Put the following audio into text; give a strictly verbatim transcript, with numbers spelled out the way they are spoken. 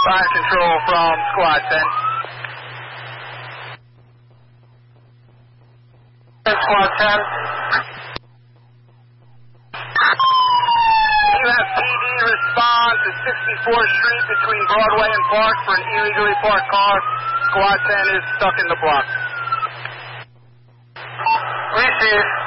Fire control from Squad ten. Squad ten. You have P D respond to sixty-fourth Street between Broadway and Park for an illegally parked car. Squad ten is stuck in the block. Receive.